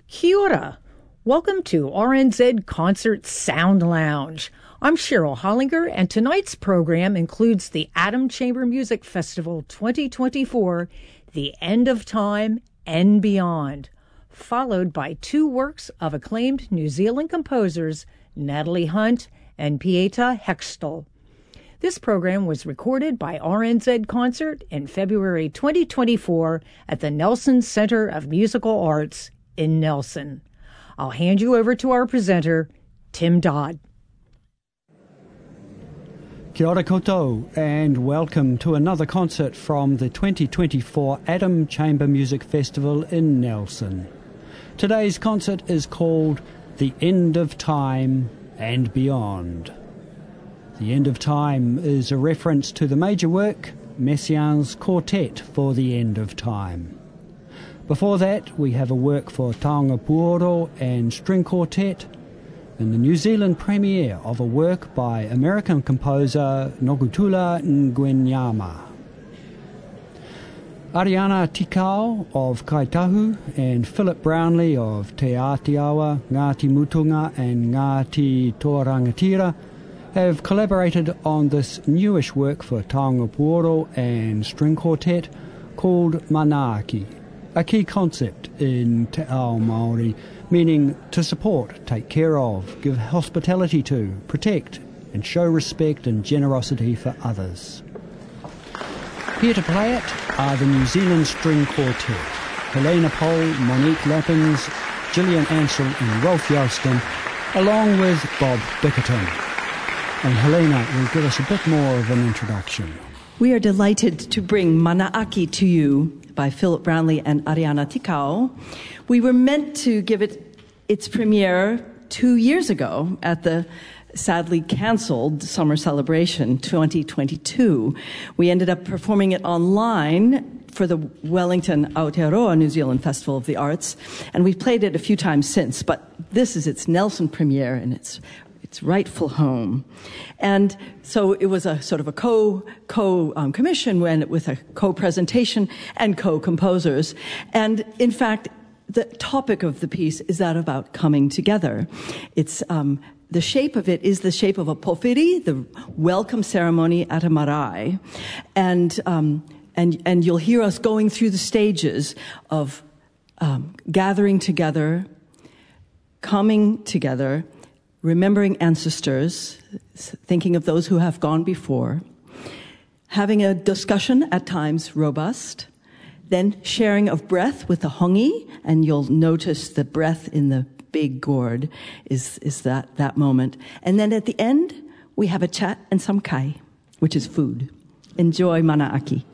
Kia ora. Welcome to RNZ Concert Sound Lounge. I'm Cheryl Hollinger, and tonight's program includes the Atom Chamber Music Festival 2024, The End of Time and Beyond, followed by two works of acclaimed New Zealand composers, Natalie Hunt and Pieta Hextall. This program was recorded by RNZ Concert in February 2024 at the Nelson Center of Musical Arts in Nelson. I'll hand you over to our presenter, Tim Dodd. Kia ora koutou, and welcome to another concert from the 2024 Atom Chamber Music Festival in Nelson. Today's concert is called The End of Time and Beyond. The End of Time is a reference to the major work, Messiaen's Quartet for the End of Time. Before that, we have a work for Taonga Puoro and String Quartet, and the New Zealand premiere of a work by American composer Nogutula Ngwenyama. Ariana Tikau of Kaitahu and Philip Brownlee of Te Atiawa, Ngāti Mutunga and Ngāti Tōrangatira have collaborated on this newish work for Taonga Puoro and String Quartet called Manaaki, a key concept in Te Ao Māori, meaning to support, take care of, give hospitality to, protect and show respect and generosity for others. Here to play it are the New Zealand String Quartet, Helena Pohl, Monique Lappins, Gillian Ansell and Rolf Yelston, along with Bob Bickerton. And Helena will give us a bit more of an introduction. We are delighted to bring Manaaki to you by Philip Brownlee and Ariana Tikau. We were meant to give it its premiere 2 years ago at the sadly cancelled Summer Celebration 2022. We ended up performing it online for the Wellington Aotearoa New Zealand Festival of the Arts, and we've played it a few times since, but this is its Nelson premiere and its rightful home. And so it was a sort of a co-commission with a co-presentation and co-composers. And in fact, the topic of the piece is that about coming together. It's the shape of it is the shape of a pōwhiri, the welcome ceremony at a marae. And you'll hear us going through the stages of gathering together, coming together, remembering ancestors, thinking of those who have gone before, having a discussion, at times robust, then sharing of breath with the hongi, and you'll notice the breath in the big gourd is that moment. And then at the end, we have a chat and some kai, which is food. Enjoy Manaaki.